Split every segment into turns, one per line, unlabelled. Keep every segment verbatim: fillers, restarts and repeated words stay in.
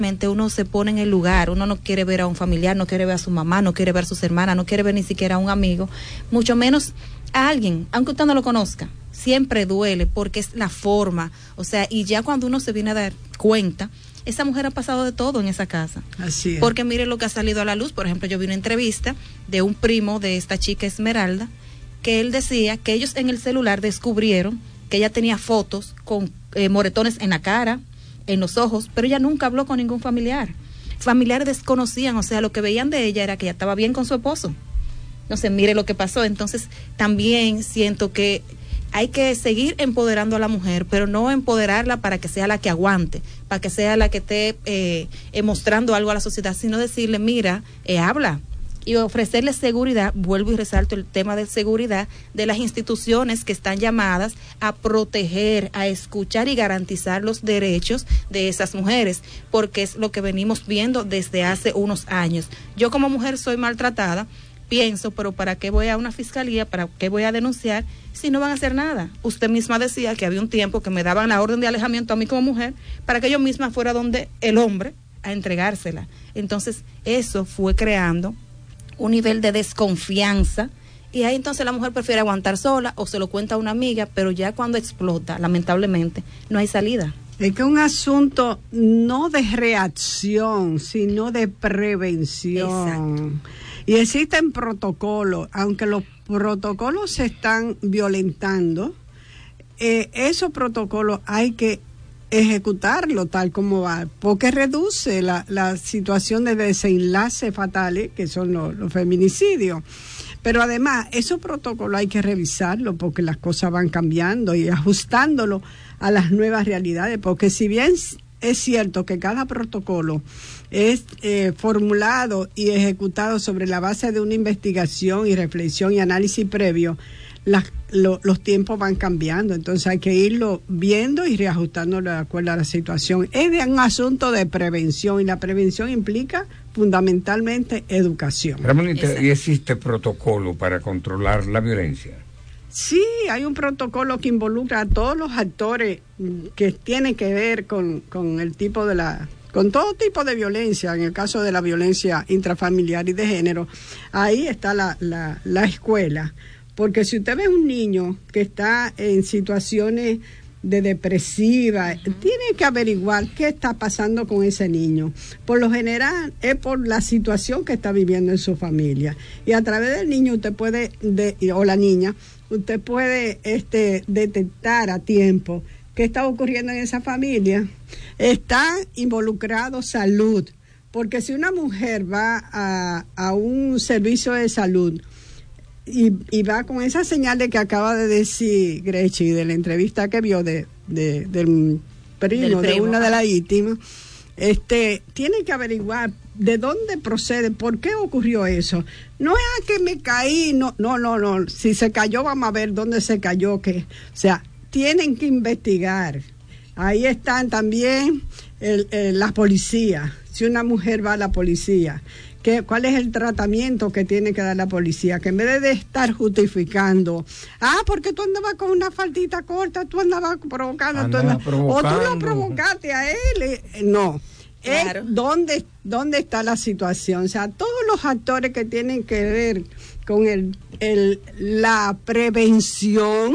uno se pone en el lugar, uno no quiere ver a un familiar, no quiere ver a su mamá, no quiere ver a sus hermanas, no quiere ver ni siquiera a un amigo, mucho menos a alguien, aunque usted no lo conozca, siempre duele porque es la forma, o sea, y ya cuando uno se viene a dar cuenta, esa mujer ha pasado de todo en esa casa.
Así es.
Porque mire lo que ha salido a la luz, por ejemplo, yo vi una entrevista de un primo de esta chica Esmeralda, que él decía que ellos en el celular descubrieron que ella tenía fotos con eh, moretones en la cara, en los ojos, pero ella nunca habló con ningún familiar. Familiares desconocían, o sea, lo que veían de ella era que ella estaba bien con su esposo. Entonces, mire lo que pasó. Entonces, también siento que hay que seguir empoderando a la mujer, pero no empoderarla para que sea la que aguante, para que sea la que esté eh, eh, mostrando algo a la sociedad, sino decirle, mira, eh, habla, y ofrecerle seguridad. Vuelvo y resalto el tema de seguridad de las instituciones que están llamadas a proteger, a escuchar y garantizar los derechos de esas mujeres, porque es lo que venimos viendo desde hace unos años. Yo como mujer soy maltratada, pienso, pero ¿para qué voy a una fiscalía? ¿Para qué voy a denunciar si no van a hacer nada? Usted misma decía que había un tiempo que me daban la orden de alejamiento a mí como mujer para que yo misma fuera donde el hombre a entregársela. Entonces eso fue creando un nivel de desconfianza, y ahí entonces la mujer prefiere aguantar sola o se lo cuenta a una amiga, pero ya cuando explota, lamentablemente, no hay salida.
Es que es un asunto no de reacción, sino de prevención. Exacto. Y existen protocolos, aunque los protocolos se están violentando, eh, esos protocolos hay que ejecutarlo tal como va, porque reduce la, la situación de desenlace fatales que son los, los feminicidios. Pero además, esos protocolos hay que revisarlos porque las cosas van cambiando y ajustándolo a las nuevas realidades, porque si bien es cierto que cada protocolo es eh, formulado y ejecutado sobre la base de una investigación y reflexión y análisis previo, las Lo, los tiempos van cambiando, entonces hay que irlo viendo y reajustándolo de acuerdo a la situación. Es de un asunto de prevención, y la prevención implica fundamentalmente educación.
Ramonita, ¿y existe protocolo para controlar la violencia?
Sí, hay un protocolo que involucra a todos los actores que tienen que ver con, con el tipo de la... con todo tipo de violencia. En el caso de la violencia intrafamiliar y de género, ahí está la, la, la escuela. Porque si usted ve un niño que está en situaciones de depresiva, uh-huh, tiene que averiguar qué está pasando con ese niño. Por lo general es por la situación que está viviendo en su familia. Y a través del niño usted puede, de, o la niña, usted puede este, detectar a tiempo qué está ocurriendo en esa familia. Está involucrado salud, porque si una mujer va a, a un servicio de salud, Y, y va con esa señal de que acaba de decir Grechi, de la entrevista que vio de, de del primo, del primo de una de las víctimas, este, tiene que averiguar de dónde procede, por qué ocurrió eso. No es a que me caí, no, no, no, no. Si se cayó, vamos a ver dónde se cayó, que, o sea, tienen que investigar. Ahí están también el, el, la policía. Si una mujer va a la policía, ¿Qué, ¿cuál es el tratamiento que tiene que dar la policía? Que en vez de estar justificando, ah, porque tú andabas con una faldita corta, tú andabas provocando, tú andabas, o tú lo provocaste a él, eh, no. Claro. Es dónde, dónde está la situación. O sea, todos los actores que tienen que ver con el, el la prevención,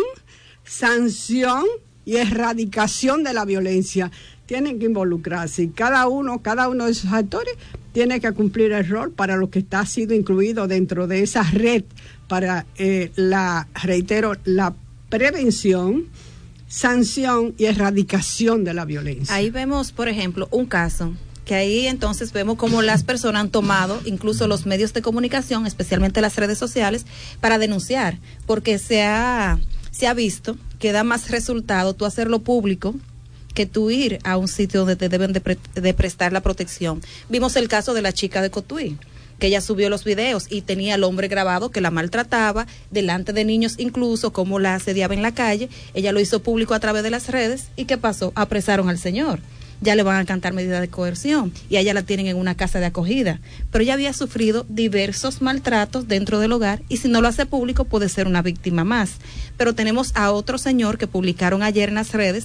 sanción y erradicación de la violencia tienen que involucrarse, y cada uno, cada uno de esos actores tiene que cumplir el rol para lo que está sido incluido dentro de esa red para eh, la, reitero, la prevención, sanción y erradicación de la violencia.
Ahí vemos, por ejemplo, un caso que ahí entonces vemos cómo las personas han tomado incluso los medios de comunicación, especialmente las redes sociales, para denunciar, porque se ha, se ha visto que da más resultado tú hacerlo público que tú ir a un sitio donde te deben de, pre- de prestar la protección. Vimos el caso de la chica de Cotuí, que ella subió los videos y tenía al hombre grabado que la maltrataba, delante de niños incluso, cómo la asediaba en la calle. Ella lo hizo público a través de las redes, ¿y qué pasó? Apresaron al señor. Ya le van a cantar medidas de coerción y a ella la tienen en una casa de acogida, pero ella había sufrido diversos maltratos dentro del hogar, y si no lo hace público puede ser una víctima más. Pero tenemos a otro señor que publicaron ayer en las redes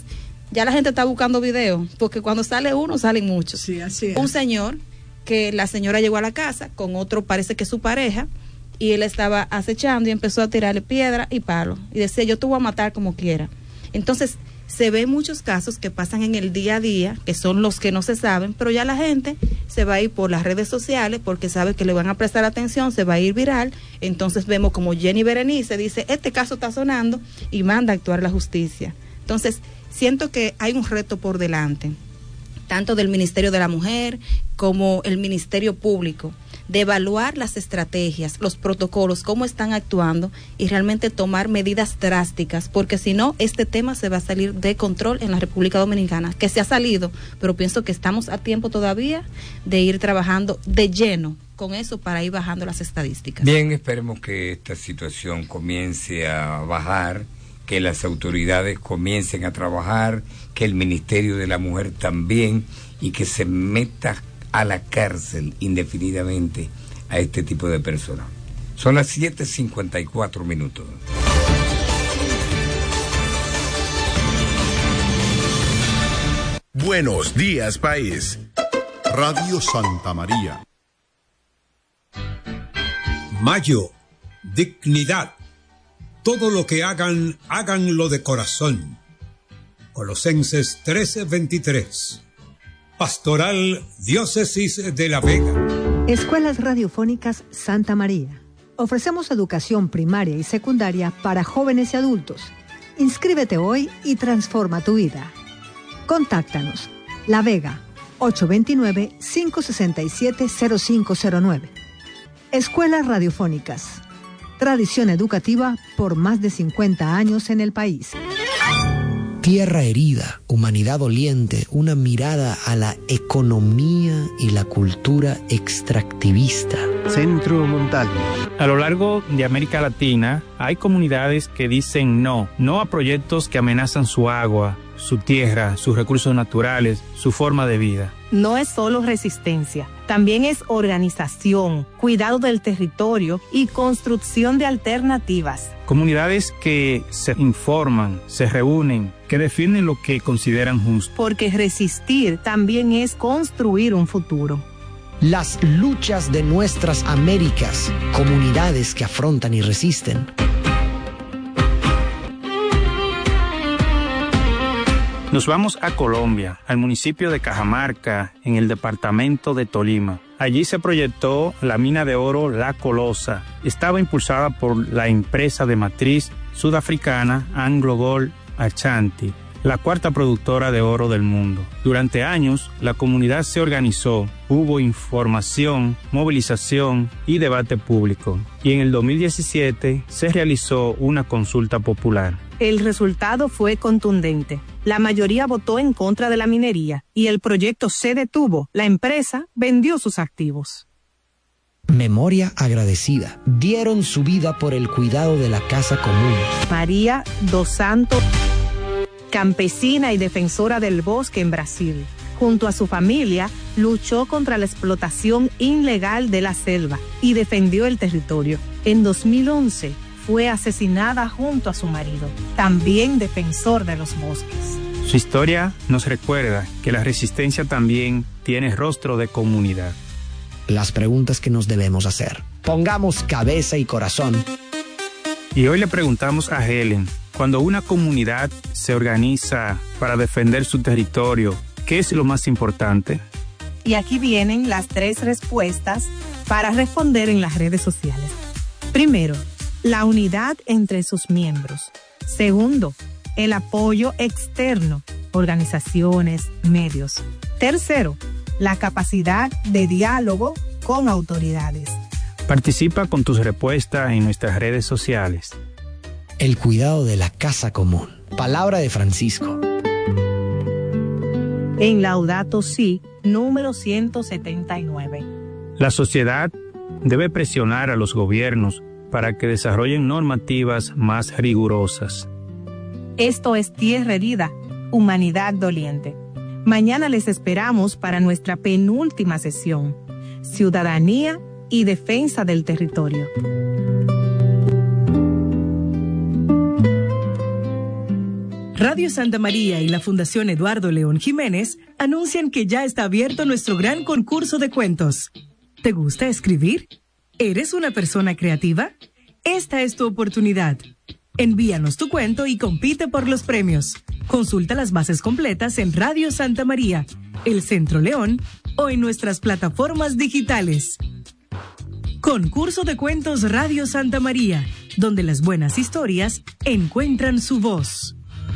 ya la gente está buscando videos, porque cuando sale uno, salen muchos.
Sí, así es.
Un señor, que la señora llegó a la casa con otro, parece que su pareja, y él estaba acechando y empezó a tirarle piedra y palo. Y decía, yo te voy a matar como quiera. Entonces, se ven muchos casos que pasan en el día a día, que son los que no se saben, pero ya la gente se va a ir por las redes sociales porque sabe que le van a prestar atención, se va a ir viral. Entonces vemos como Jenny Berenice dice, este caso está sonando, y manda a actuar la justicia. Entonces, siento que hay un reto por delante, tanto del Ministerio de la Mujer como el Ministerio Público, de evaluar las estrategias, los protocolos, cómo están actuando y realmente tomar medidas drásticas, porque si no, este tema se va a salir de control en la República Dominicana, que se ha salido, pero pienso que estamos a tiempo todavía de ir trabajando de lleno con eso para ir bajando las estadísticas.
Bien, esperemos que esta situación comience a bajar, que las autoridades comiencen a trabajar, que el Ministerio de la Mujer también, y que se meta a la cárcel indefinidamente a este tipo de personas. Son las siete cincuenta y cuatro minutos.
Buenos días, país.
Radio Santa María.
Mayo, dignidad. Todo lo que hagan, háganlo de corazón. Colosenses trece veintitrés. Pastoral Diócesis de La Vega.
Escuelas Radiofónicas Santa María. Ofrecemos educación primaria y secundaria para jóvenes y adultos. Inscríbete hoy y transforma tu vida. Contáctanos. La Vega, ocho dos nueve, cinco seis siete, cero cinco cero nueve. Escuelas Radiofónicas. Tradición educativa por más de cincuenta años en el país.
Tierra herida, humanidad doliente, una mirada a la economía y la cultura extractivista.
Centro Montalvo.
A lo largo de América Latina hay comunidades que dicen no, no a proyectos que amenazan su agua, su tierra, sus recursos naturales, su forma de vida.
No es solo resistencia, también es organización, cuidado del territorio y construcción de alternativas.
Comunidades que se informan, se reúnen, que definen lo que consideran justo.
Porque resistir también es construir un futuro.
Las luchas de nuestras Américas, comunidades que afrontan y resisten.
Nos vamos a Colombia, al municipio de Cajamarca, en el departamento de Tolima. Allí se proyectó la mina de oro La Colosa. Estaba impulsada por la empresa de matriz sudafricana Anglo Gold Ashanti, la cuarta productora de oro del mundo. Durante años, la comunidad se organizó, hubo información, movilización y debate público. Y en el dos mil diecisiete se realizó una consulta popular.
El resultado fue contundente. La mayoría votó en contra de la minería y el proyecto se detuvo. La empresa vendió sus activos.
Memoria agradecida. Dieron su vida por el cuidado de la casa común.
María dos Santos, campesina y defensora del bosque en Brasil. Junto a su familia, luchó contra la explotación ilegal de la selva y defendió el territorio. En dos mil once, fue asesinada junto a su marido, también defensor de los bosques.
Su historia nos recuerda que la resistencia también tiene rostro de comunidad.
Las preguntas que nos debemos hacer. Pongamos cabeza y corazón.
Y hoy le preguntamos a Helen, cuando una comunidad se organiza para defender su territorio, ¿qué es lo más importante?
Y aquí vienen las tres respuestas para responder en las redes sociales. Primero, la unidad entre sus miembros. Segundo, el apoyo externo, organizaciones, medios. Tercero, la capacidad de diálogo con autoridades.
Participa con tus respuestas en nuestras redes sociales.
El cuidado de la casa común. Palabra de Francisco.
En Laudato Si, número ciento setenta y nueve.
La sociedad debe presionar a los gobiernos para que desarrollen normativas más rigurosas.
Esto es Tierra Herida, Humanidad Doliente. Mañana les esperamos para nuestra penúltima sesión, Ciudadanía y Defensa del Territorio.
Radio Santa María y la Fundación Eduardo León Jiménez anuncian que ya está abierto nuestro gran concurso de cuentos. ¿Te gusta escribir? ¿Eres una persona creativa? Esta es tu oportunidad. Envíanos tu cuento y compite por los premios. Consulta las bases completas en Radio Santa María, El Centro León o en nuestras plataformas digitales. Concurso de Cuentos Radio Santa María, donde las buenas historias encuentran su voz.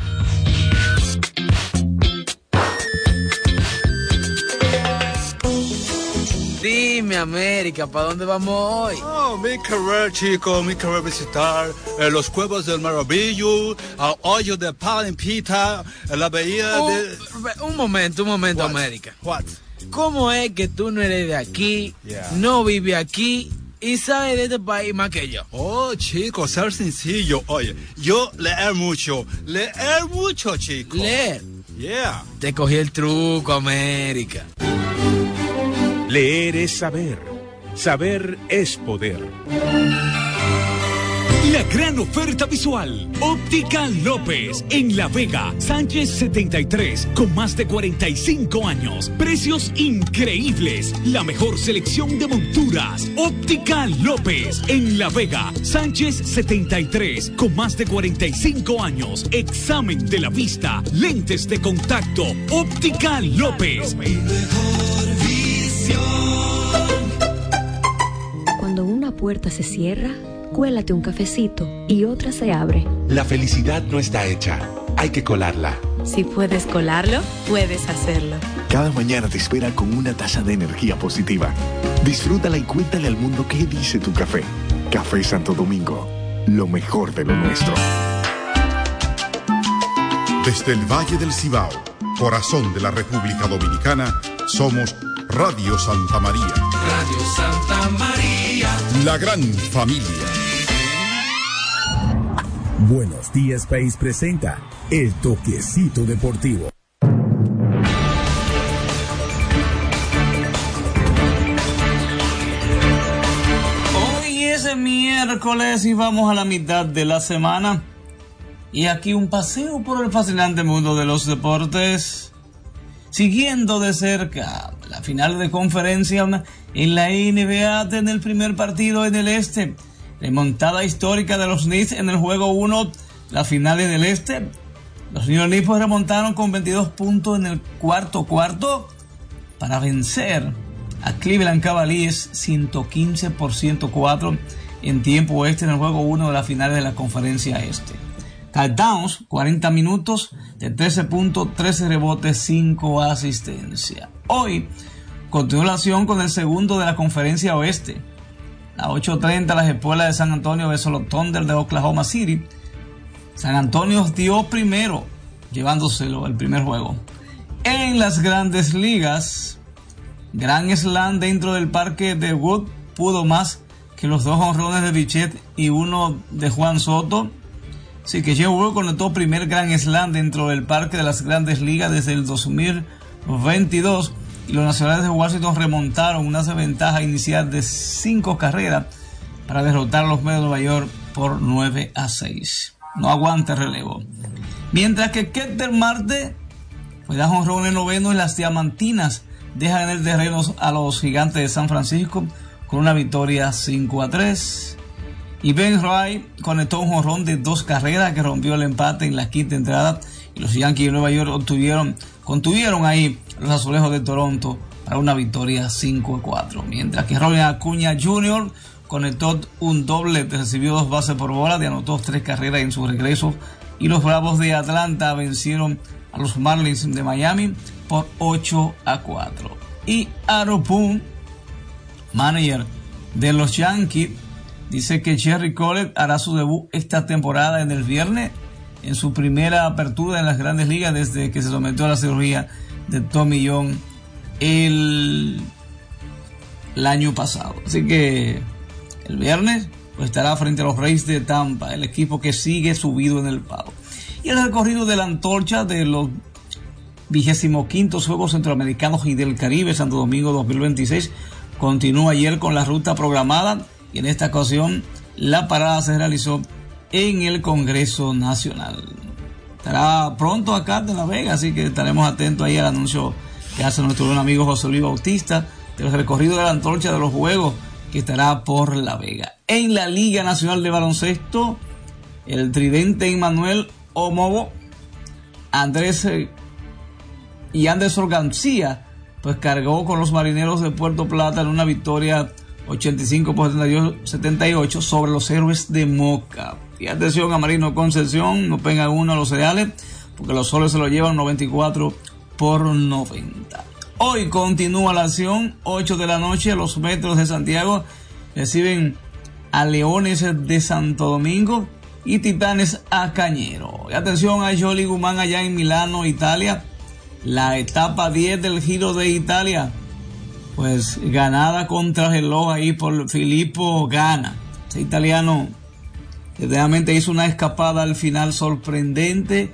Dime, América, ¿para dónde vamos hoy?
Oh, mi querer, chico, mi querer visitar eh, los Cuevos del Maravillo, el hoyo de Palimpita, la bahía
un,
de...
Un momento, un momento,
What?
América.
What?
¿Cómo es que tú no eres de aquí,
Yeah.
no vives aquí y sabes de este país más que yo?
Oh, chico, ser sencillo. Oye, yo leer mucho, leer mucho, chico.
Leer.
Yeah.
Te cogí el truco, América.
Leer es saber. Saber es poder.
La gran oferta visual. Óptica López en La Vega, Sánchez setenta y tres, con más de cuarenta y cinco años. Precios increíbles. La mejor selección de monturas. Óptica López en La Vega, Sánchez setenta y tres, con más de cuarenta y cinco años. Examen de la vista, lentes de contacto. Óptica López.
Cuando una puerta se cierra, cuélate un cafecito y otra se abre.
La felicidad no está hecha, hay que colarla.
Si puedes colarlo, puedes hacerlo.
Cada mañana te espera con una taza de energía positiva. Disfrútala y cuéntale al mundo qué dice tu café. Café Santo Domingo, lo mejor de lo nuestro.
Desde el Valle del Cibao, corazón de la República Dominicana, somos Radio Santa María.
Radio Santa María.
La gran familia.
Buenos Días País presenta El Toquecito Deportivo.
Hoy es miércoles y vamos a la mitad de la semana. Y aquí un paseo por el fascinante mundo de los deportes. Siguiendo de cerca la final de conferencia en la N B A en el primer partido en el este. Remontada histórica de los Knicks en el juego uno, la final en el este. Los New York Knicks remontaron con veintidós puntos en el cuarto cuarto para vencer a Cleveland Cavaliers ciento quince por ciento cuatro en tiempo este en el juego uno de la final de la conferencia este. Carl Towns, cuarenta minutos de trece puntos, trece rebotes, cinco asistencias. Hoy, continuación con el segundo de la conferencia oeste. A ocho treinta, las espuelas de San Antonio versus los Thunder de Oklahoma City. San Antonio dio primero, llevándoselo el primer juego. En las grandes ligas, gran slam dentro del parque de Wood pudo más que los dos jonrones de Bichette y uno de Juan Soto. Sí, que Joe Wood conectó primer gran slam dentro del parque de las grandes ligas desde el dos mil veintidós y los Nacionales de Washington remontaron una ventaja inicial de cinco carreras para derrotar a los Mets de Nueva York por nueve a seis. No aguanta el relevo. Mientras que Ketel Marte fue da jonrón en el noveno y las Diamantinas dejan en el terreno a los Gigantes de San Francisco con una victoria cinco a tres. Y Ben Wright conectó un jonrón de dos carreras que rompió el empate en la quinta entrada y los Yankees de Nueva York obtuvieron, contuvieron ahí los Azulejos de Toronto para una victoria cinco a cuatro. Mientras que Ronald Acuña junior conectó un doblete, recibió dos bases por bola y anotó tres carreras en su regreso. Y los Bravos de Atlanta vencieron a los Marlins de Miami por ocho a cuatro. Y Aaron Boone, manager de los Yankees, dice que Cherry Collett hará su debut esta temporada en el viernes en su primera apertura en las grandes ligas desde que se sometió a la cirugía de Tommy John el, el año pasado. Así que el viernes pues, estará frente a los Rays de Tampa, el equipo que sigue subido en el pavo. Y el recorrido de la antorcha de los vigésimo quintos Juegos Centroamericanos y del Caribe Santo Domingo dos mil veintiséis continúa ayer con la ruta programada. Y en esta ocasión la parada se realizó en el Congreso Nacional. estará pronto acá en La Vega, así que estaremos atentos ahí al anuncio que hace nuestro buen amigo José Luis Bautista del recorrido de la antorcha de los juegos que estará por La Vega. En la Liga Nacional de Baloncesto, el tridente Emmanuel Omobo, Andrés y Anderson García pues cargó con los Marineros de Puerto Plata en una victoria ochenta y cinco por setenta y ocho sobre los Héroes de Moca. Y atención a Marino Concepción, no pegan uno a los Cereales, porque los Soles se lo llevan noventa y cuatro por noventa. Hoy continúa la acción, ocho de la noche, los Metros de Santiago reciben a Leones de Santo Domingo y Titanes a Cañero. Y atención a Jolly Guzmán allá en Milano, Italia. La etapa diez del Giro de Italia, pues ganada contra reloj ahí por Filippo Ganna. Ese italiano realmente hizo una escapada al final sorprendente,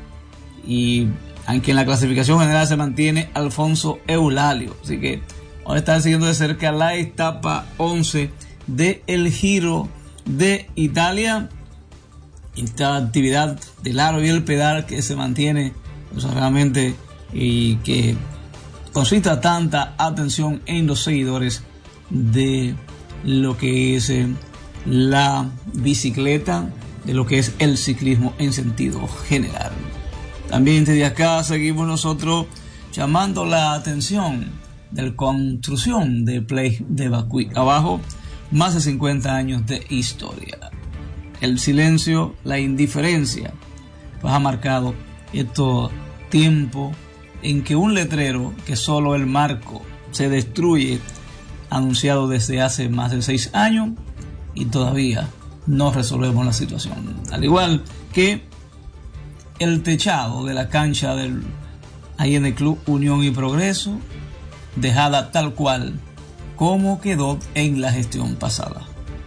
y aunque en la clasificación general se mantiene Alfonso Eulalio. Así que vamos a estar siguiendo de cerca la etapa once del Giro de Italia. Esta actividad del aro y el pedal que se mantiene, pues, realmente, y que concita tanta atención en los seguidores de lo que es eh, la bicicleta, de lo que es el ciclismo en sentido general. También desde acá seguimos nosotros llamando la atención de la construcción del Play de Bacuí. Abajo, más de cincuenta años de historia. El silencio, la indiferencia, pues ha marcado estos tiempos en que un letrero que solo el marco se destruye, anunciado desde hace más de seis años, y todavía no resolvemos la situación. Al igual que el techado de la cancha del ahí en el Club Unión y Progreso, dejada tal cual como quedó en la gestión pasada.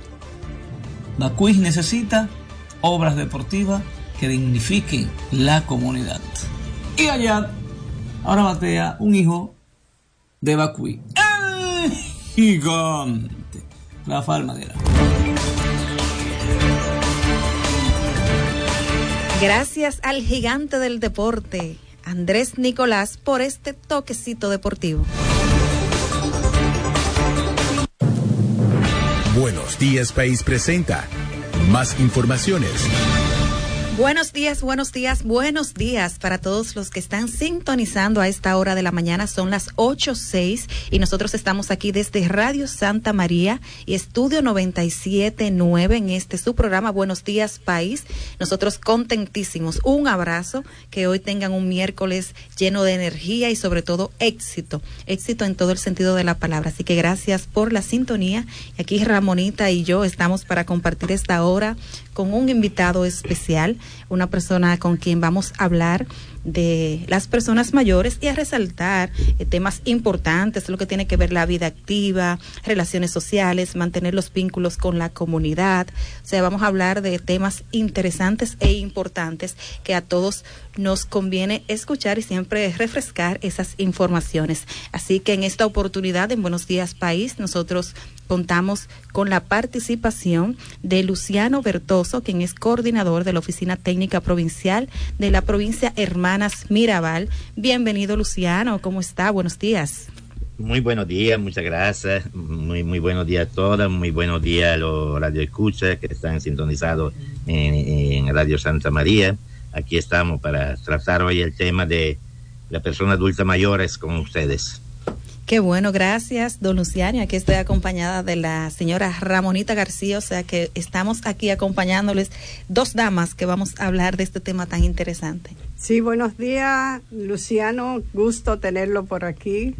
Bacuí necesita obras deportivas que dignifiquen la comunidad. Y allá ahora batea un hijo de Bacuí, el gigante Rafael Madera.
Gracias al gigante del deporte, Andrés Nicolás, por este toquecito deportivo.
Buenos Días País presenta más informaciones.
Buenos días, buenos días, buenos días para todos los que están sintonizando a esta hora de la mañana. Son las ocho seis y nosotros estamos aquí desde Radio Santa María y Estudio noventa y siete punto nueve en este su programa Buenos Días País. Nosotros contentísimos. Un abrazo, que hoy tengan un miércoles lleno de energía y sobre todo éxito. Éxito en todo el sentido de la palabra. Así que gracias por la sintonía. Y aquí Ramonita y yo estamos para compartir esta hora con un invitado especial, una persona con quien vamos a hablar de las personas mayores y a resaltar eh, temas importantes, lo que tiene que ver la vida activa, relaciones sociales, mantener los vínculos con la comunidad. O sea, vamos a hablar de temas interesantes e importantes que a todos nos conviene escuchar y siempre refrescar esas informaciones. Así que en esta oportunidad en Buenos Días País nosotros contamos con la participación de Luciano Bertoso, quien es coordinador de la Oficina Técnica Provincial de la provincia Hermanas Mirabal. Bienvenido, Luciano, ¿cómo está? Buenos días.
Muy buenos días, muchas gracias. Muy muy buenos días a todas, muy buenos días a los radioescuchas que están sintonizados en, en Radio Santa María. Aquí estamos para tratar hoy el tema de las personas adultas mayores con ustedes.
Qué bueno, gracias, don Luciano. Aquí estoy acompañada de la señora Ramonita García, o sea que estamos aquí acompañándoles dos damas que vamos a hablar de este tema tan interesante.
Sí, buenos días, Luciano, gusto tenerlo por aquí.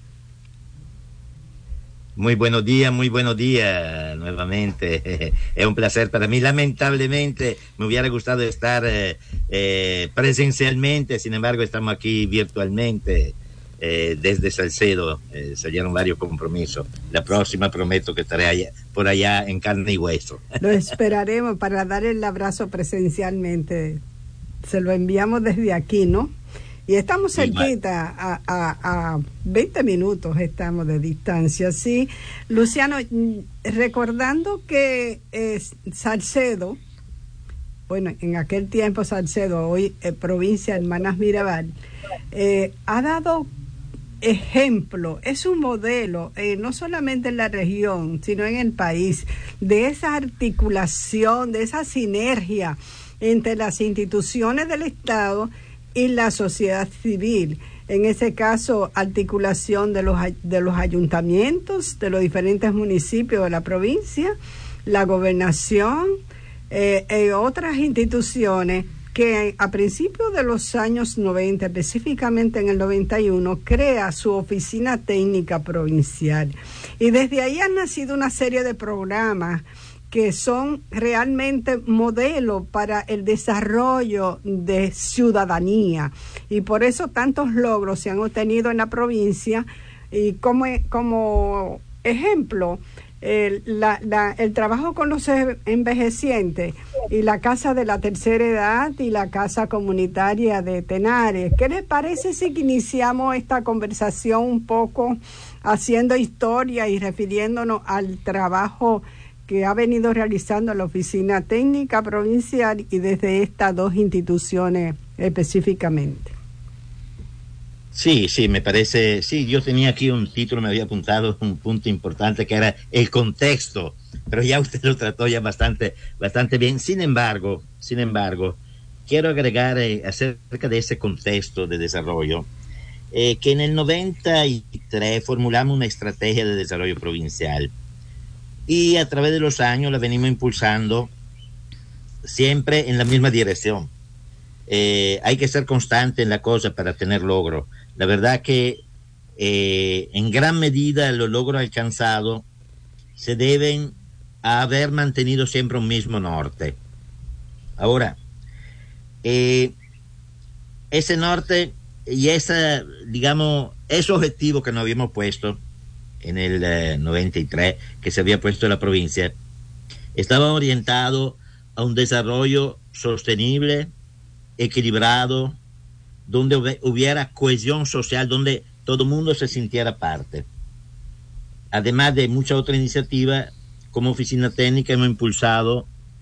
Muy buenos días, muy buenos días nuevamente. Es un placer para mí. Lamentablemente me hubiera gustado estar eh, eh, presencialmente, sin embargo estamos aquí virtualmente. Eh, desde Salcedo, eh, salieron varios compromisos. La próxima prometo que estaré allá, por allá en carne y hueso.
Lo esperaremos para dar el abrazo presencialmente. Se lo enviamos desde aquí, ¿no? Y estamos cerquita, a, a, a veinte minutos estamos de distancia, ¿sí? Luciano, recordando que eh, Salcedo bueno, en aquel tiempo Salcedo, hoy eh, provincia Hermanas Mirabal, eh, ha dado ejemplo, es un modelo, eh, no solamente en la región, sino en el país, de esa articulación, de esa sinergia entre las instituciones del Estado y la sociedad civil. En ese caso, articulación de los, de los ayuntamientos, de los diferentes municipios de la provincia, la gobernación, eh, eh, otras instituciones que a principios de los años noventa, específicamente en el noventa y uno, crea su oficina técnica provincial. Y desde ahí han nacido una serie de programas que son realmente modelo para el desarrollo de ciudadanía. Y por eso tantos logros se han obtenido en la provincia. Y como, como ejemplo, El, la, la, el trabajo con los envejecientes y la casa de la tercera edad y la casa comunitaria de Tenares. ¿Qué les parece si iniciamos esta conversación un poco haciendo historia y refiriéndonos al trabajo que ha venido realizando la Oficina Técnica Provincial y desde estas dos instituciones específicamente?
Sí, sí, me parece, sí, yo tenía aquí un título, me había apuntado un punto importante que era el contexto, pero ya usted lo trató ya bastante, bastante bien. Sin embargo, sin embargo, quiero agregar eh, acerca de ese contexto de desarrollo, eh, que en el noventa y tres formulamos una estrategia de desarrollo provincial y a través de los años la venimos impulsando siempre en la misma dirección. Eh, hay que ser constante en la cosa para tener logro. La verdad que eh, en gran medida los logros alcanzados se deben a haber mantenido siempre un mismo norte. Ahora, eh, ese norte y esa, digamos, ese objetivo que nos habíamos puesto en el eh, noventa y tres, que se había puesto la provincia, estaba orientado a un desarrollo sostenible, equilibrado, donde hubiera cohesión social, donde todo el mundo se sintiera parte. Además de muchas otras iniciativas, como Oficina Técnica hemos impulsado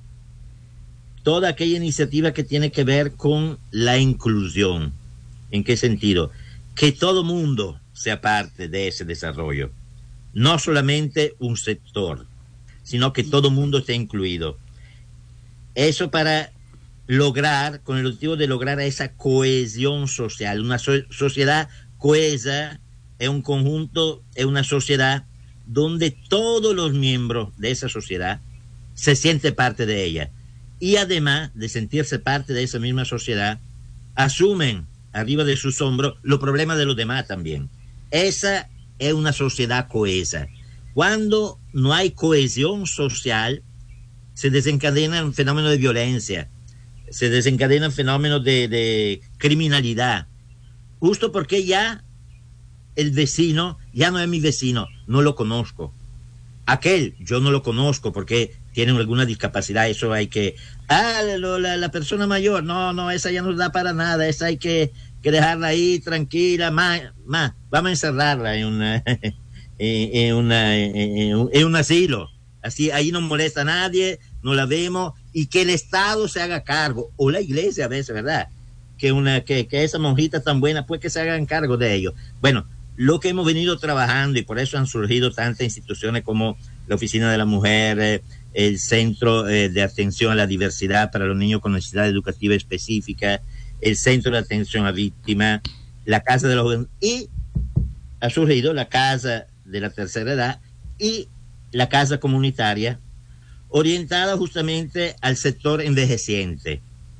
toda aquella iniciativa que tiene que ver con la inclusión. ¿En qué sentido? Que todo el mundo sea parte de ese desarrollo. No solamente un sector, sino que todo el mundo esté incluido. Eso para lograr, con el objetivo de lograr esa cohesión social. Una so- sociedad cohesa es un conjunto, es una sociedad donde todos los miembros de esa sociedad se sienten parte de ella. Y además de sentirse parte de esa misma sociedad, asumen arriba de sus hombros los problemas de los demás también. Esa es una sociedad cohesa. Cuando no hay cohesión social, se desencadena un fenómeno de violencia, se desencadenan fenómenos de, de criminalidad, justo porque ya el vecino ya no es mi vecino, no lo conozco. Aquel yo no lo conozco porque tiene alguna discapacidad, eso hay que... Ah, lo, la, la persona mayor, no, no, esa ya no da para nada, esa hay que, que dejarla ahí tranquila, más, más, vamos a encerrarla en una, en, en, una, en, un, en un asilo. Así, ahí no molesta a nadie, no la vemos, y que el Estado se haga cargo, o la iglesia a veces, ¿verdad? Que una que, que esa monjita tan buena, pues que se hagan cargo de ello. Bueno, lo que hemos venido trabajando, y por eso han surgido tantas instituciones como la Oficina de la Mujer, eh, el Centro eh, de Atención a la Diversidad para los Niños con Necesidad Educativa Específica, el Centro de Atención a Víctimas, la Casa de la Juventud, y ha surgido la Casa de la Tercera Edad y la Casa Comunitaria, orientada justamente al sector envejeciente.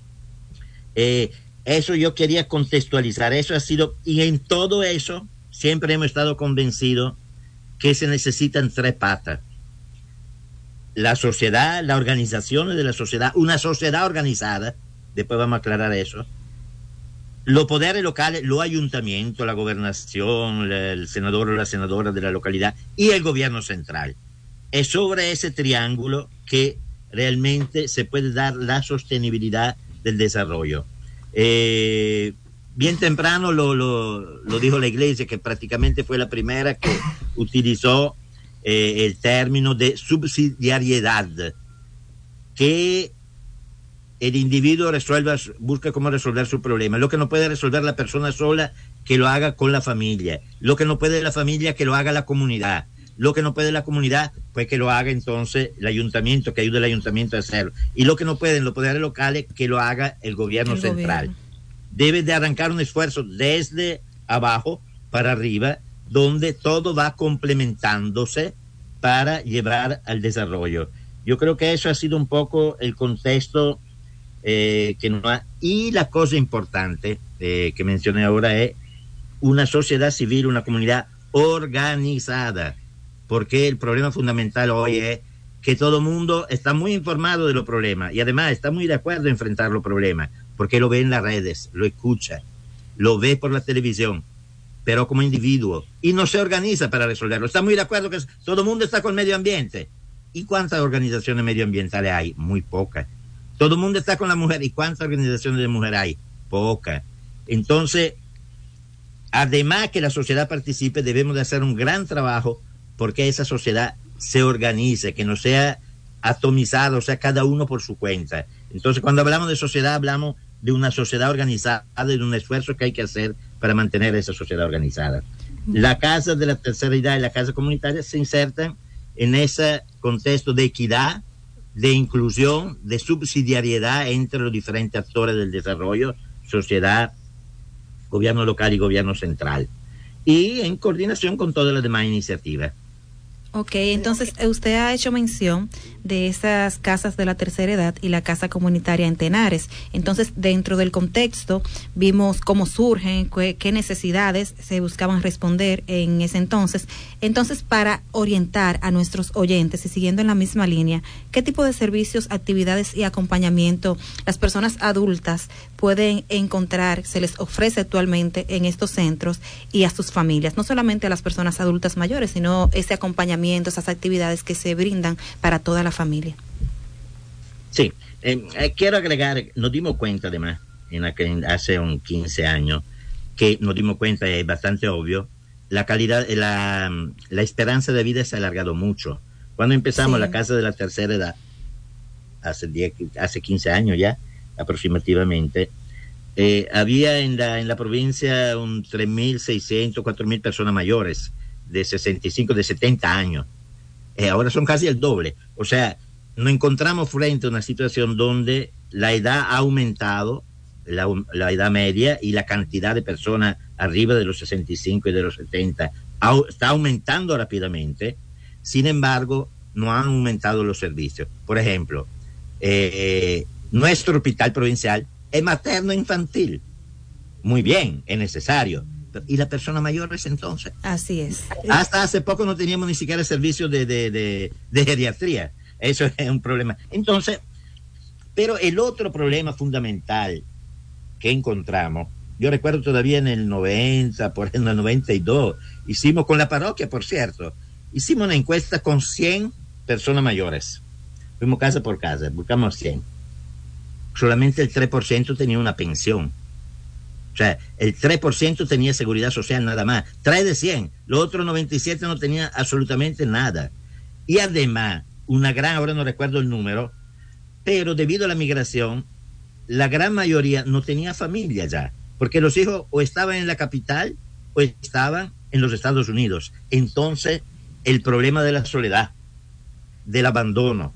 Eh, eso yo quería contextualizar, eso ha sido, y en todo eso siempre hemos estado convencidos que se necesitan tres patas: la sociedad, las organizaciones de la sociedad, una sociedad organizada, después vamos a aclarar eso, los poderes locales, los ayuntamientos, la gobernación, el senador o la senadora de la localidad y el gobierno central. Es sobre ese triángulo que realmente se puede dar la sostenibilidad del desarrollo. Eh, bien temprano lo, lo, lo dijo la Iglesia, que prácticamente fue la primera que utilizó eh, el término de subsidiariedad, que el individuo resuelva, busca cómo resolver su problema. Lo que no puede resolver la persona sola, que lo haga con la familia. Lo que no puede la familia, que lo haga la comunidad. Lo que no puede la comunidad, pues que lo haga entonces el ayuntamiento, que ayude el ayuntamiento a hacerlo. Y lo que no pueden los poderes locales, que lo haga el gobierno el central. Gobierno. Debe de arrancar un esfuerzo desde abajo para arriba, donde todo va complementándose para llevar al desarrollo. Yo creo que eso ha sido un poco el contexto eh, que no ha... Y la cosa importante eh, que mencioné ahora es una sociedad civil, una comunidad organizada, porque el problema fundamental hoy es que todo el mundo está muy informado de los problemas y además está muy de acuerdo en enfrentar los problemas, porque lo ve en las redes, lo escucha, lo ve por la televisión, pero como individuo, y no se organiza para resolverlo. Está muy de acuerdo que todo el mundo está con medio ambiente. ¿Y cuántas organizaciones medioambientales hay? Muy pocas. Todo el mundo está con la mujer. ¿Y cuántas organizaciones de mujer hay? Pocas. Entonces, además que la sociedad participe, debemos de hacer un gran trabajo porque esa sociedad se organice, que no sea atomizada, o sea, cada uno por su cuenta. Entonces, cuando hablamos de sociedad, hablamos de una sociedad organizada, de un esfuerzo que hay que hacer para mantener esa sociedad organizada. La casa de la tercera edad y la casa comunitaria se insertan en ese contexto de equidad, de inclusión, de subsidiariedad entre los diferentes actores del desarrollo, sociedad, gobierno local y gobierno central, y en coordinación con todas las demás iniciativas.
Ok, entonces usted ha hecho mención de esas casas de la tercera edad y la casa comunitaria en Tenares. Entonces, dentro del contexto, vimos cómo surgen, qué, qué necesidades se buscaban responder en ese entonces. Entonces, para orientar a nuestros oyentes y siguiendo en la misma línea, ¿qué tipo de servicios, actividades y acompañamiento las personas adultas pueden encontrar, se les ofrece actualmente en estos centros y a sus familias? No solamente a las personas adultas mayores, sino ese acompañamiento, esas actividades que se brindan para toda la familia.
Sí, eh, eh, quiero agregar, nos dimos cuenta además, en la que hace un quince años, que nos dimos cuenta, es bastante obvio, la calidad, la, la esperanza de vida se ha alargado mucho. Cuando empezamos sí. la casa de la tercera edad, hace, diez, hace quince años ya, aproximadamente, eh, había en la, en la provincia un tres mil seiscientos, cuatro mil personas mayores, de sesenta y cinco, de setenta años. Eh, ahora son casi el doble. O sea, nos encontramos frente a una situación donde la edad ha aumentado, la, la edad media y la cantidad de personas arriba de los sesenta y cinco y de los setenta ha, está aumentando rápidamente. Sin embargo, no han aumentado los servicios. Por ejemplo, eh, nuestro hospital provincial es materno-infantil. Muy bien, es necesario. ¿Y las personas mayores entonces?
Así es.
Hasta hace poco no teníamos ni siquiera servicios de, de, de, de geriatría. Eso es un problema. Entonces, pero el otro problema fundamental que encontramos, yo recuerdo todavía en el noventa, por en el noventa y dos, hicimos con la parroquia, por cierto, hicimos una encuesta con cien personas mayores. Fuimos casa por casa, buscamos cien. Solamente el tres por ciento tenía una pensión. O sea, el tres por ciento tenía seguridad social nada más. tres de cien. Los otros noventa y siete no tenía absolutamente nada. Y además, una gran, ahora no recuerdo el número, pero debido a la migración, la gran mayoría no tenía familia ya. Porque los hijos o estaban en la capital o estaban en los Estados Unidos. Entonces, el problema de la soledad, del abandono,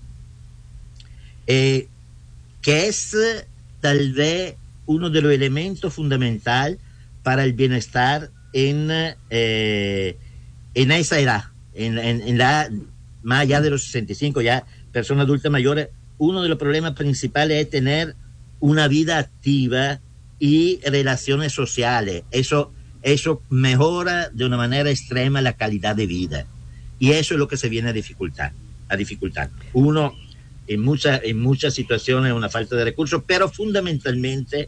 eh, que es eh, tal vez uno de los elementos fundamentales para el bienestar en, eh, en esa edad, en, en, en la, más allá de los sesenta y cinco, ya personas adultas mayores. Uno de los problemas principales es tener una vida activa y relaciones sociales. Eso, eso mejora de una manera extrema la calidad de vida. Y eso es lo que se viene a dificultar, a dificultar. Uno, en muchas, en muchas situaciones, una falta de recursos, pero fundamentalmente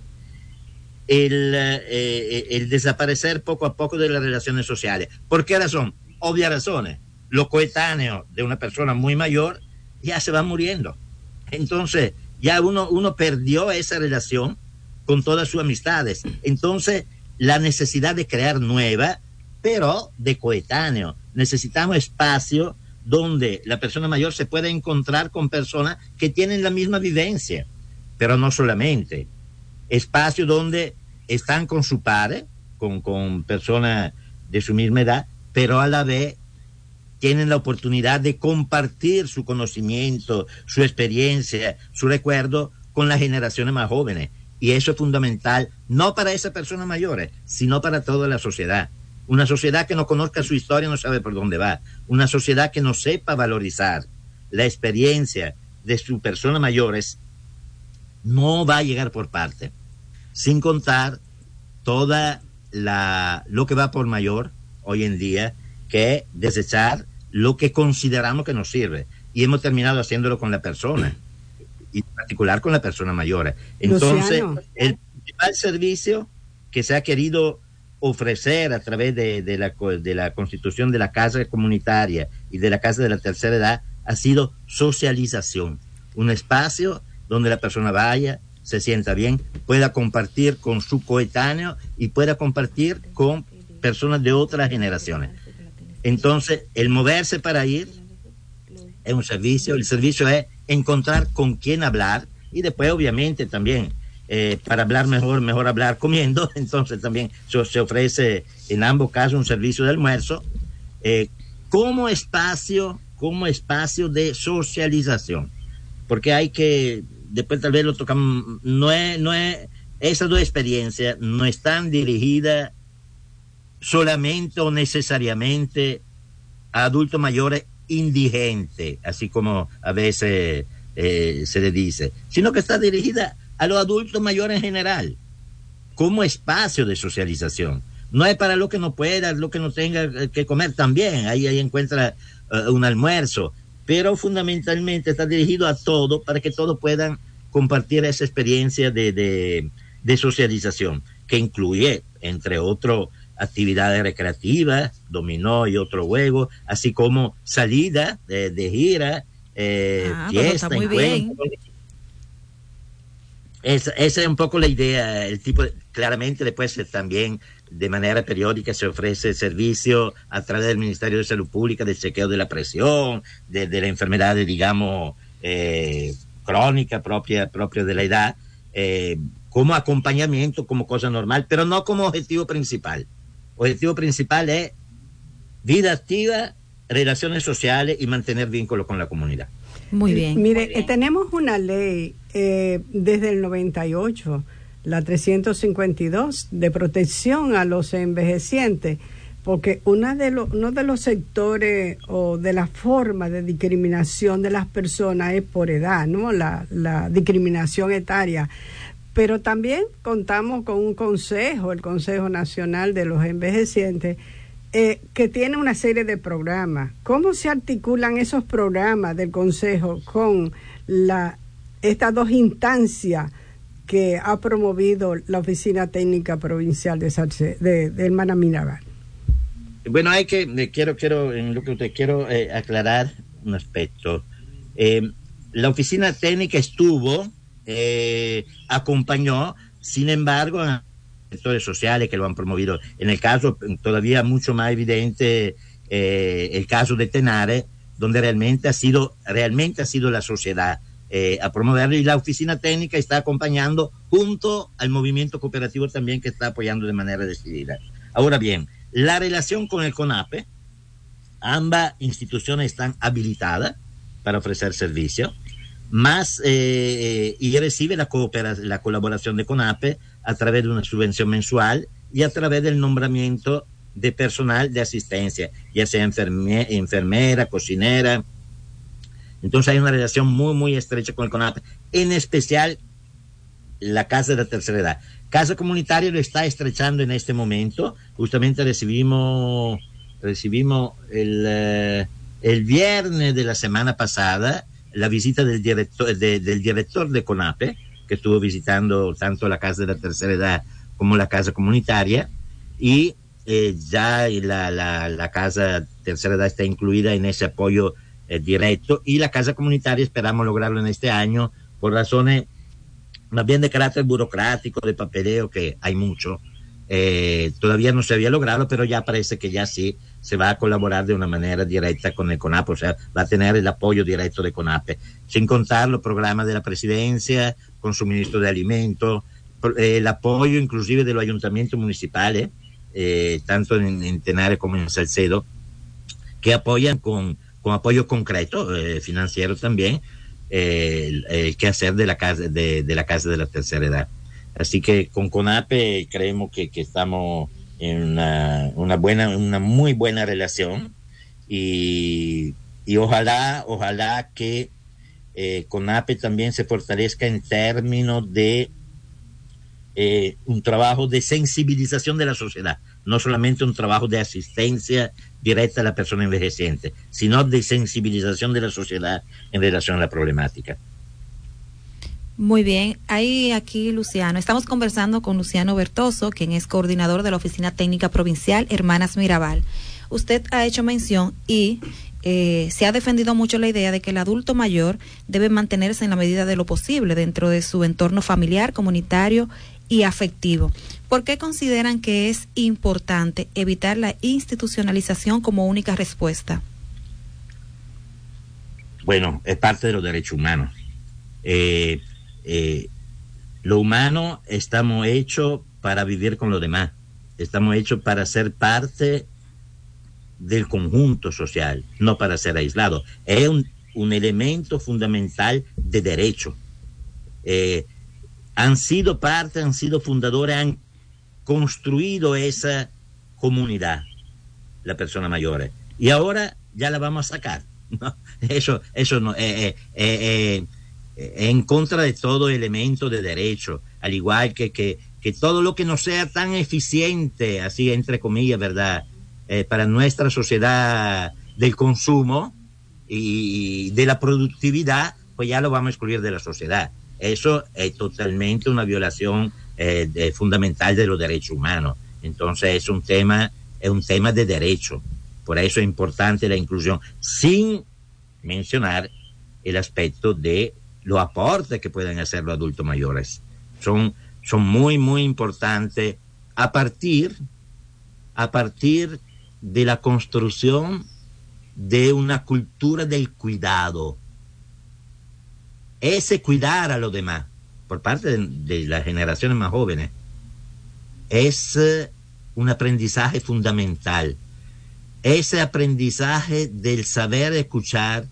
El, eh, el desaparecer poco a poco de las relaciones sociales. ¿Por qué razón? Obvias razones. Los coetáneos de una persona muy mayor ya se van muriendo. Entonces, ya uno, uno perdió esa relación con todas sus amistades. Entonces, la necesidad de crear nueva, pero de coetáneo. Necesitamos espacio donde la persona mayor se pueda encontrar con personas que tienen la misma vivencia. pero no solamente. Espacios donde están con su padre, con, con personas de su misma edad, pero a la vez tienen la oportunidad de compartir su conocimiento, su experiencia, su recuerdo con las generaciones más jóvenes. Y eso es fundamental, no para esas personas mayores, sino para toda la sociedad. Una sociedad que no conozca su historia no sabe por dónde va. Una sociedad que no sepa valorizar la experiencia de sus personas mayores no va a llegar por parte. Sin contar toda la lo que va por mayor hoy en día, que es desechar lo que consideramos que nos sirve. Y hemos terminado haciéndolo con la persona, y en particular con la persona mayor. Entonces, Luciano, el principal servicio que se ha querido ofrecer a través de, de, la, de la constitución de la casa comunitaria y de la casa de la tercera edad ha sido socialización. Un espacio donde la persona vaya, se sienta bien, pueda compartir con su coetáneo y pueda compartir con personas de otras generaciones. Entonces, el moverse para ir es un servicio. El servicio es encontrar con quién hablar, y después obviamente también eh, para hablar mejor, mejor hablar comiendo. Entonces también se, se ofrece en ambos casos un servicio de almuerzo eh, como espacio, como espacio de socialización, porque hay que, después tal vez lo tocamos, no es, no es, esas dos experiencias no están dirigidas solamente o necesariamente a adultos mayores indigentes, así como a veces eh, se le dice, sino que está dirigida a los adultos mayores en general, como espacio de socialización. No es para lo que no pueda, lo que no tenga que comer también, ahí, ahí encuentra uh, un almuerzo, pero fundamentalmente está dirigido a todo, para que todos puedan compartir esa experiencia de, de, de socialización, que incluye, entre otros, actividades recreativas, dominó y otro juego, así como salida de, de gira, eh, ah, fiesta, está muy bien. Es, esa es un poco la idea, el tipo de, claramente después también de manera periódica se ofrece servicio a través del Ministerio de Salud Pública de chequeo de la presión, de, de la enfermedad, digamos, eh, crónica propia, propia de la edad, eh, como acompañamiento, como cosa normal, pero no como objetivo principal. Objetivo principal es vida activa, relaciones sociales y mantener vínculos con la comunidad.
Muy bien.
Mire,
muy bien.
Eh, tenemos una ley eh, desde el noventa y ocho, la trescientos cincuenta y dos, de protección a los envejecientes, porque una de lo, uno de los sectores o de las formas de discriminación de las personas es por edad, ¿no? La, la discriminación etaria. Pero también contamos con un consejo, el Consejo Nacional de los Envejecientes, eh, que tiene una serie de programas. ¿Cómo se articulan esos programas del Consejo con la, estas dos instancias que ha promovido la Oficina Técnica Provincial de, Salce, de, de Hermana Mirabal?
Bueno, hay que, eh, quiero, quiero, en lo que usted quiero eh, aclarar un aspecto. Eh, la Oficina Técnica estuvo... Eh, acompañó, sin embargo, a sectores sociales que lo han promovido. En el caso todavía mucho más evidente, eh, el caso de Tenares, donde realmente ha sido, realmente ha sido la sociedad eh, a promoverlo, y la Oficina Técnica está acompañando junto al movimiento cooperativo también, que está apoyando de manera decidida. Ahora bien, la relación con el CONAPE, ambas instituciones están habilitadas para ofrecer servicio, más eh, y recibe la, la colaboración de CONAPE a través de una subvención mensual y a través del nombramiento de personal de asistencia, ya sea enferme, enfermera, cocinera. Entonces hay una relación muy, muy estrecha con el CONAPE, en especial la Casa de la Tercera Edad. Casa Comunitaria lo está estrechando en este momento. Justamente recibimos, recibimos el, uh, el viernes de la semana pasada la visita del director, de, del director de CONAPE, que estuvo visitando tanto la Casa de la Tercera Edad como la Casa Comunitaria, y eh, ya la, la, la Casa Tercera Edad está incluida en ese apoyo eh, directo, y la Casa Comunitaria esperamos lograrlo en este año, por razones más bien de carácter burocrático, de papeleo, que hay mucho. Eh, todavía no se había logrado, pero ya parece que ya sí se va a colaborar de una manera directa con el CONAPE, o sea, va a tener el apoyo directo de CONAPE, sin contar los programas de la presidencia, con suministro de alimentos, el apoyo inclusive de los ayuntamientos municipales, eh, tanto en, en Tenares como en Salcedo, que apoyan con, con apoyo concreto, eh, financiero también, eh, el, el quehacer de la casa de, de la casa de la tercera edad. Así que con CONAPE creemos que, que estamos en una, una buena, una muy buena relación, y, y ojalá, ojalá que eh, CONAPE también se fortalezca en términos de eh, un trabajo de sensibilización de la sociedad, no solamente un trabajo de asistencia directa a la persona envejeciente, sino de sensibilización de la sociedad en relación a la problemática.
Muy bien, ahí aquí Luciano, estamos conversando con Luciano Bertoso, quien es coordinador de la Oficina Técnica Provincial Hermanas Mirabal. Usted ha hecho mención y eh, se ha defendido mucho la idea de que el adulto mayor debe mantenerse en la medida de lo posible dentro de su entorno familiar, comunitario y afectivo. ¿Por qué consideran que es importante evitar la institucionalización como única respuesta?
Bueno, es parte de los derechos humanos. Eh, eh, lo humano estamos hechos para vivir con los demás, estamos hechos para ser parte del conjunto social, no para ser aislados. Es un, un elemento fundamental de derecho. Eh, han sido parte, han sido fundadores, han construido esa comunidad, las personas mayores, y ahora ya la vamos a sacar. No, eso, eso no, eh, eh, eh, eh, en contra de todo elemento de derecho, al igual que, que, que todo lo que no sea tan eficiente, así entre comillas, ¿verdad?, eh, para nuestra sociedad del consumo y de la productividad, pues ya lo vamos a excluir de la sociedad. Eso es totalmente una violación eh, de, fundamental de los derechos humanos. Entonces es un tema, es un tema de derecho. Por eso es importante la inclusión, sin mencionar el aspecto de los aportes que pueden hacer los adultos mayores. Son, son muy, muy importantes a partir, a partir de la construcción de una cultura del cuidado. Ese cuidar a los demás, por parte de, de las generaciones más jóvenes, es uh, un aprendizaje fundamental. Ese aprendizaje del saber escuchar,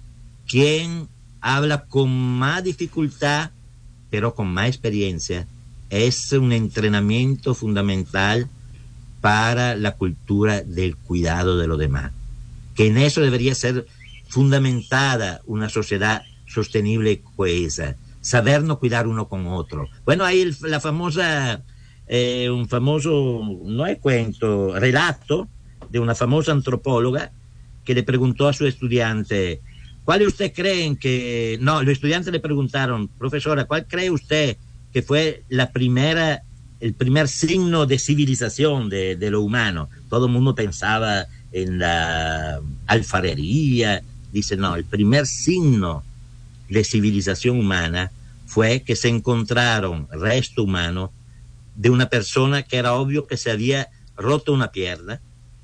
quien habla con más dificultad, pero con más experiencia, es un entrenamiento fundamental para la cultura del cuidado de los demás. Que en eso debería ser fundamentada una sociedad sostenible y cohesa, sabernos cuidar uno con otro. Bueno, ahí el, la famosa, eh, un famoso, no hay cuento, relato de una famosa antropóloga que le preguntó a su estudiante, ¿cuál usted creen que, no, los estudiantes le preguntaron, profesora, ¿cuál cree usted que fue la primera, el primer signo de civilización de, de lo humano? Todo el mundo pensaba en la alfarería. Dice, no, el primer signo de civilización humana fue que se encontraron restos humanos de una persona que era obvio que se había roto una pierna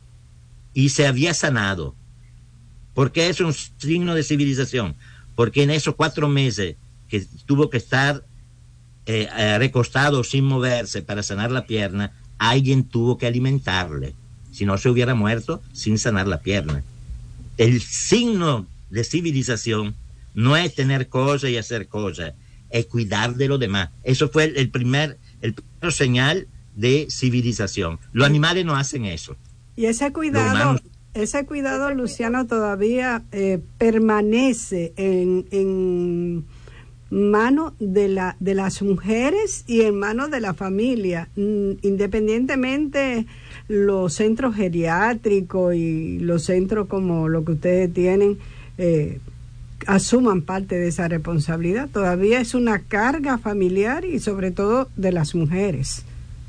y se había sanado. ¿Por qué es un signo de civilización? Porque en esos cuatro meses que tuvo que estar eh, recostado sin moverse para sanar la pierna, alguien tuvo que alimentarle. Si no, se hubiera muerto sin sanar la pierna. El signo de civilización no es tener cosas y hacer cosas, es cuidar de los demás. Eso fue el, el primer, el primer señal de civilización. Los animales no hacen eso.
Y ese cuidado, ese cuidado, Luciano, todavía eh, permanece en, en manos de la de las mujeres y en manos de la familia, mm, independientemente los centros geriátricos y los centros como lo que ustedes tienen eh, asuman parte de esa responsabilidad. Todavía es una carga familiar y sobre todo de las mujeres.